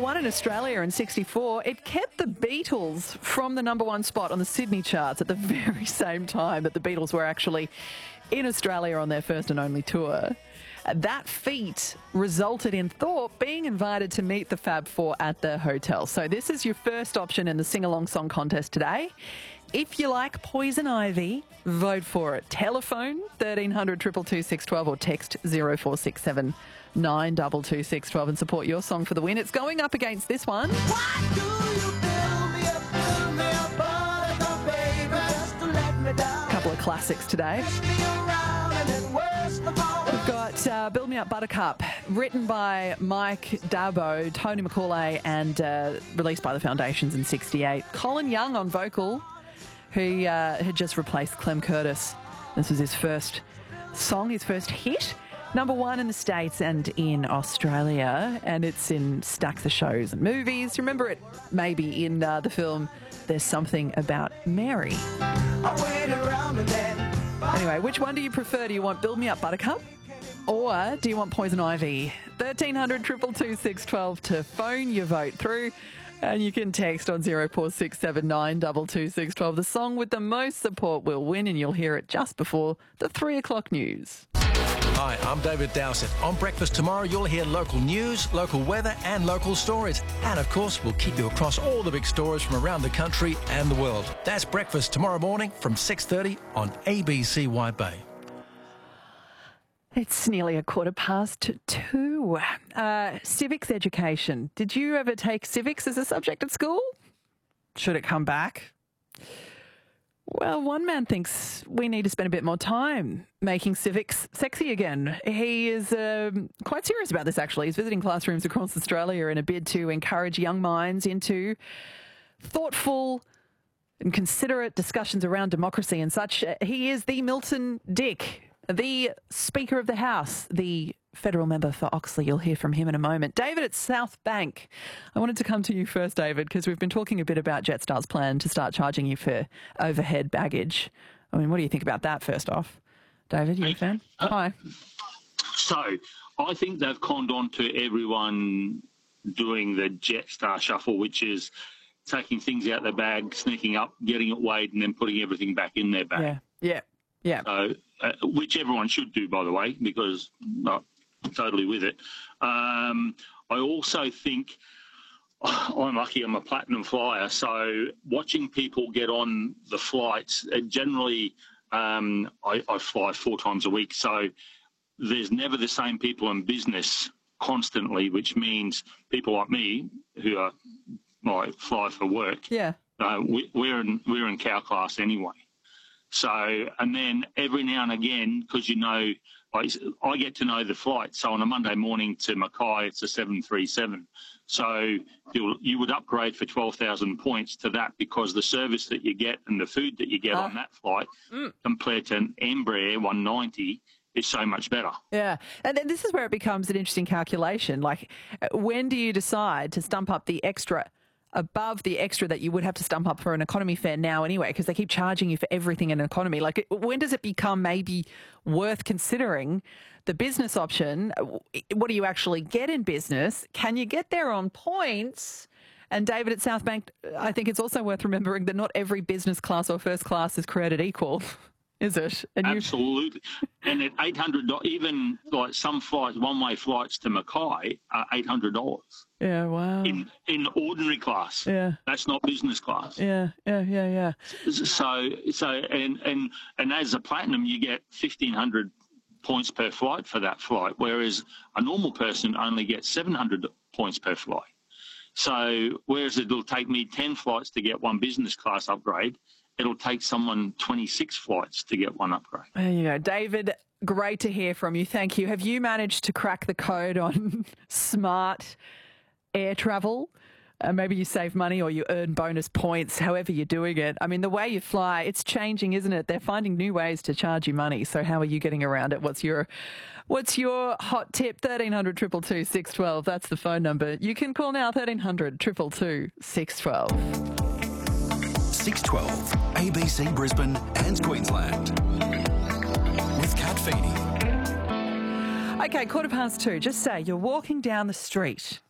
one in Australia in 64. It kept the Beatles from the number one spot on the Sydney charts at the very same time that the Beatles were actually in Australia on their first and only tour. That feat resulted in Thorpe being invited to meet the Fab Four at the hotel. So this is your first option in the sing-along song contest today. If you like Poison Ivy, vote for it. Telephone 1300 222 612 or text 0467 922 612 and support your song for the win. It's going up against this one. Why do you build me up, buttercup, baby, just to let me down? Couple of classics today. Twist me around and then worst of all, We've got Build Me Up Buttercup, written by Mike Dabo, Tony McCauley, and released by the Foundations in 68. Colin Young on vocal, who had just replaced Clem Curtis. This was his first song, his first hit. Number one in the States and in Australia, and it's in stacks of shows and movies. Remember it maybe in the film There's Something About Mary. I wait around and then Anyway, which one do you prefer? Do you want Build Me Up Buttercup? Or do you want Poison Ivy? 1300 222 612 to phone your vote through. And you can text on 0467 922 612. The song with the most support will win, and you'll hear it just before the 3 o'clock news. Hi, I'm David Dowsett. On Breakfast tomorrow, you'll hear local news, local weather and local stories. And, of course, we'll keep you across all the big stories from around the country and the world. That's Breakfast tomorrow morning from 6:30 on ABC White Bay. It's nearly 2:15. Civics education. Did you ever take civics as a subject at school? Should it come back? Well, one man thinks we need to spend a bit more time making civics sexy again. He is quite serious about this, actually. He's visiting classrooms across Australia in a bid to encourage young minds into thoughtful and considerate discussions around democracy and such. He is the Milton Dick, the Speaker of the House, the federal member for Oxley. You'll hear from him in a moment. David at South Bank. I wanted to come to you first, David, because we've been talking a bit about Jetstar's plan to start charging you for overhead baggage. I mean, what do you think about that, first off? David, you a fan? Hi. So I think they've conned on to everyone doing the Jetstar shuffle, which is taking things out of their bag, sneaking up, getting it weighed, and then putting everything back in their bag. Yeah. So, which everyone should do, by the way, because I'm totally with it. I also think I'm lucky I'm a platinum flyer, so watching people get on the flights, generally I fly 4 times a week, so there's never the same people in business constantly, which means people like me who are fly for work, we're in cow class anyway. So, and then every now and again, because I get to know the flight. So on a Monday morning to Mackay, it's a 737. So you would upgrade for 12,000 points to that because the service that you get and the food that you get on that flight compared to an Embraer 190 is so much better. Yeah. And then this is where it becomes an interesting calculation. Like, when do you decide to stump up the extra above the extra that you would have to stump up for an economy fare now anyway, because they keep charging you for everything in an economy? Like, when does it become maybe worth considering the business option? What do you actually get in business? Can you get there on points? And David at South Bank, I think it's also worth remembering that not every business class or first class is created equal, is it? And absolutely. And at $800, even like some flights, one-way flights to Mackay are $800. Yeah, wow. In ordinary class. Yeah. That's not business class. Yeah. So and as a platinum, you get 1,500 points per flight for that flight, whereas a normal person only gets 700 points per flight. So whereas it'll take me 10 flights to get one business class upgrade, it'll take someone 26 flights to get one upgrade. There you go. David, great to hear from you. Thank you. Have you managed to crack the code on smart air travel? Maybe you save money or you earn bonus points, however you're doing it. I mean, the way you fly, it's changing, isn't it? They're finding new ways to charge you money. So how are you getting around it? What's your hot tip? 1300 222 612. That's the phone number. You can call now, 1300 222 612. 612, ABC Brisbane and Queensland. With Kat Feeney. Okay, 2:15. Just say you're walking down the street